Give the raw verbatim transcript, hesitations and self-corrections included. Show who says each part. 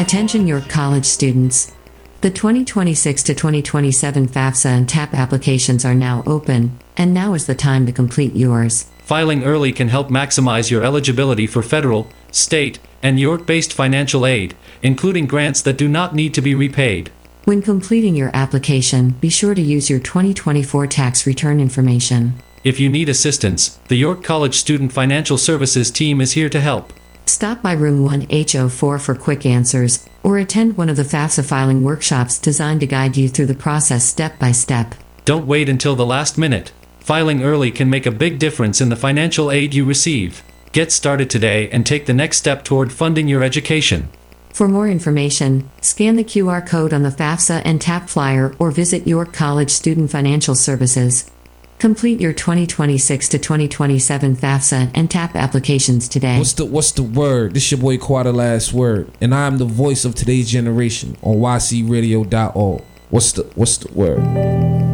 Speaker 1: Attention York College students. The twenty twenty-six to twenty twenty-seven FAFSA and TAP applications are now open, and now is the time to complete yours.
Speaker 2: Filing early can help maximize your eligibility for federal, state, and York-based financial aid, including grants that do not need to be repaid.
Speaker 1: When completing your application, be sure to use your twenty twenty-four tax return information.
Speaker 2: If you need assistance, the York College Student Financial Services team is here to help.
Speaker 1: Stop by room one H oh four for quick answers, or attend one of the FAFSA filing workshops designed to guide you through the process step by step.
Speaker 2: Don't wait until the last minute. Filing early can make a big difference in the financial aid you receive. Get started today and take the next step toward funding your education.
Speaker 1: For more information, scan the Q R code on the FAFSA and TAP flyer or visit York College Student Financial Services. Complete your twenty twenty-six to twenty twenty-seven FAFSA and TAP applications today.
Speaker 3: What's the what's the word? This your boy Quad Last Word, and I'm the voice of today's generation on Y C radio dot org. What's the what's the word?